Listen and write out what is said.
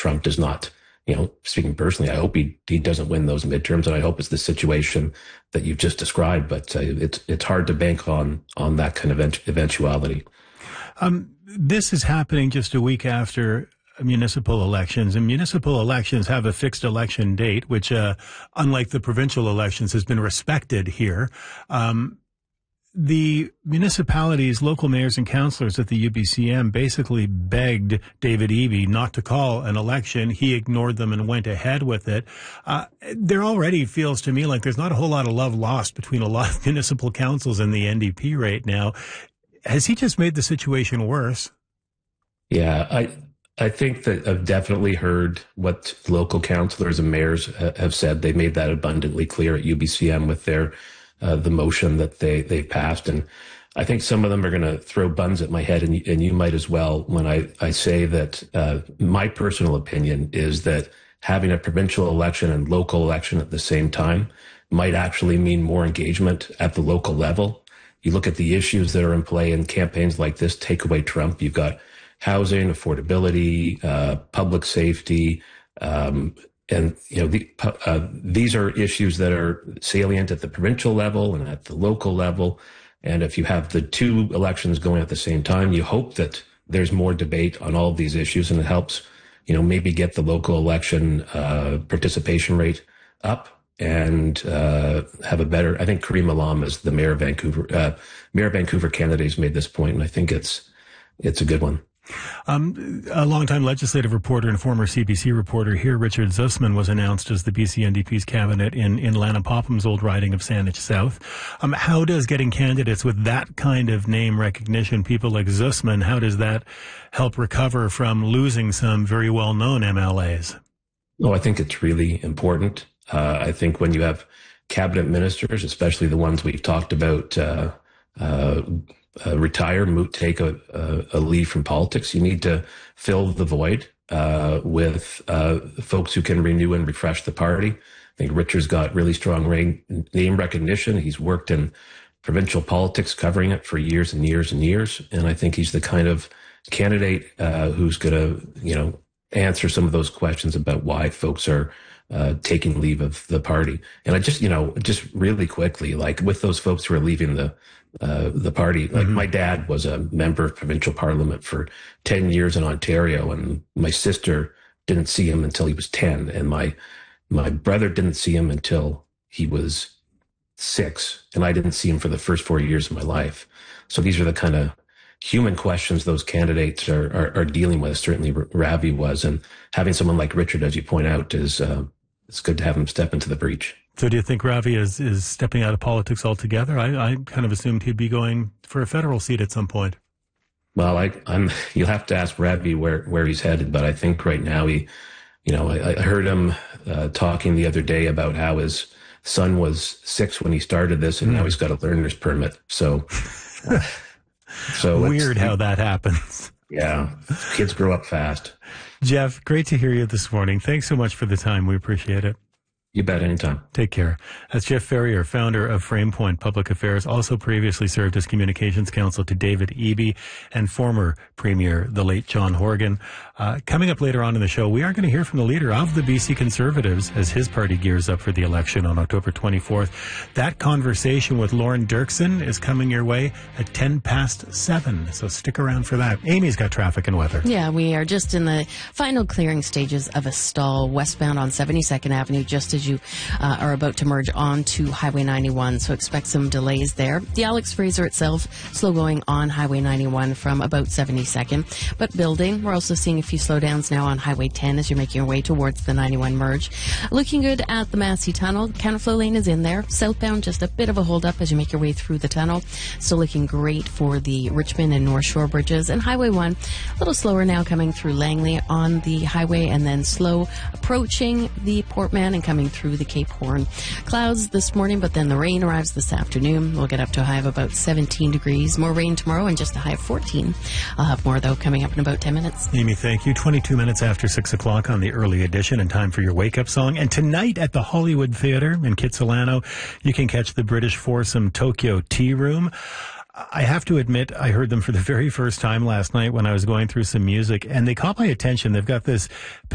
Trump does not, speaking personally, I hope he doesn't win those midterms, and I hope it's the situation that you've just described. But it's hard to bank on that kind of eventuality. This is happening just a week after municipal elections, and municipal elections have a fixed election date, which, unlike the provincial elections, has been respected here. The municipalities, local mayors and councillors at the UBCM basically begged David Eby not to call an election. He ignored them and went ahead with it. There already feels to me like there's not a whole lot of love lost between a lot of municipal councils and the NDP right now. Has he just made the situation worse? Yeah, I think that I've definitely heard what local councillors and mayors have said. They made that abundantly clear at UBCM with their the motion that they've passed. And I think some of them are going to throw buns at my head, and you might as well, when I say that my personal opinion is that having a provincial election and local election at the same time might actually mean more engagement at the local level. You look at the issues that are in play in campaigns like this, Take Away Trump. You've got housing, affordability, public safety, and these are issues that are salient at the provincial level and at the local level. And if you have the two elections going at the same time, you hope that there's more debate on all of these issues, and it helps, maybe get the local election participation rate up and have a better. I think Karim Alam is the mayor of Vancouver candidate who's made this point, and I think it's a good one. A longtime legislative reporter and former CBC reporter here, Richard Zussman, was announced as the BC NDP's cabinet in Lana Popham's old riding of Saanich South. How does getting candidates with that kind of name recognition, people like Zussman, how does that help recover from losing some very well-known MLAs? Oh, I think it's really important. I think when you have cabinet ministers, especially the ones we've talked about, retire, take a leave from politics, you need to fill the void with folks who can renew and refresh the party. I think Richard's got really strong name recognition. He's worked in provincial politics, covering it for years and years and years. And I think he's the kind of candidate who's going to, answer some of those questions about why folks are taking leave of the party. And I just really quickly, like with those folks who are leaving the party, like my dad was a member of provincial parliament for 10 years in Ontario, and my sister didn't see him until he was 10. And my brother didn't see him until he was 6. And I didn't see him for the first 4 years of my life. So these are the kind of human questions those candidates are dealing with. Certainly Ravi was, and having someone like Richard, as you point out, is it's good to have him step into the breach. So do you think Ravi is stepping out of politics altogether? I kind of assumed he'd be going for a federal seat at some point. Well, you'll have to ask Ravi where he's headed, but I think right now I heard him talking the other day about how his son was 6 when he started this, and now he's got a learner's permit. So weird how that happens. Yeah, kids grow up fast. Jeff, great to hear you this morning. Thanks so much for the time. We appreciate it. You bet, anytime. Take care. That's Jeff Ferrier, founder of FramePoint Public Affairs, also previously served as communications counsel to David Eby and former Premier, the late John Horgan. Coming up later on in the show, we are going to hear from the leader of the BC Conservatives as his party gears up for the election on October 24th. That conversation with Lauren Dirksen is coming your way at 7:10, so stick around for that. Amy's got traffic and weather. Yeah, we are just in the final clearing stages of a stall westbound on 72nd Avenue, just as you are about to merge onto Highway 91, so expect some delays there. The Alex Fraser itself, slow going on Highway 91 from about 72nd, but building. We're also seeing a few slowdowns now on Highway 10 as you're making your way towards the 91 merge. Looking good at the Massey Tunnel. Counterflow lane is in there. Southbound, just a bit of a hold-up as you make your way through the tunnel. Still looking great for the Richmond and North Shore bridges. And Highway 1, a little slower now coming through Langley on the highway, and then slow approaching the Portman and coming through the Cape Horn. Clouds this morning, but then the rain arrives this afternoon. We'll get up to a high of about 17 degrees. More rain tomorrow and just a high of 14. I'll have more, though, coming up in about 10 minutes. Amy, thank you. 22 minutes after 6 o'clock on the early edition, and time for your wake-up song. And tonight at the Hollywood Theatre in Kitsilano, you can catch the British foursome Tokyo Tea Room. I have to admit, I heard them for the very first time last night when I was going through some music, and they caught my attention. They've got this